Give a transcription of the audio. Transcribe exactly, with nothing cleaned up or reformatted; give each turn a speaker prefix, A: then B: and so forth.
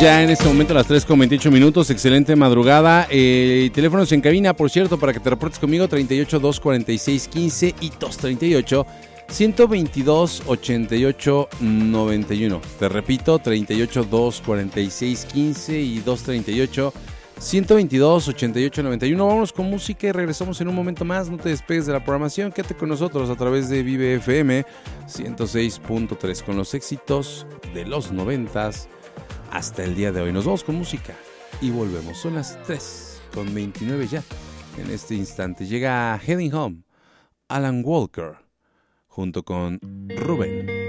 A: Ya en este momento a las tres con veintiocho minutos, excelente madrugada. Eh, teléfonos en cabina, por cierto, para que te reportes conmigo, treinta y ocho, dos cuarenta y seis, quince y dos treinta y ocho, ciento veintidós, ochenta y ocho, noventa y uno. Te repito, treinta y ocho, dos cuarenta y seis, quince y dos treinta y ocho, ciento veintidós, ochenta y ocho, noventa y uno. Vámonos con música y regresamos en un momento más. No te despegues de la programación, quédate con nosotros a través de Vive F M ciento seis punto tres con los éxitos de los noventas hasta el día de hoy. Nos vamos con música y volvemos. Son las tres con veintinueve ya. En este instante llega Heading Home, Alan Walker, junto con Rubén.